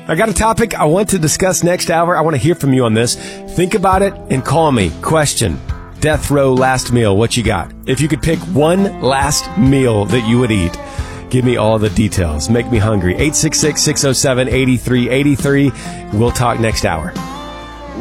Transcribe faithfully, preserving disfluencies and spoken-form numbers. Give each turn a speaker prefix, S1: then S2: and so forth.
S1: I got a topic I want to discuss next hour. I want to hear from you on this. Think about it and call me. Question: death row last meal. What you got? If you could pick one last meal that you would eat, give me all the details. Make me hungry. eight six six, six oh seven, eight three eight three. We'll talk next hour.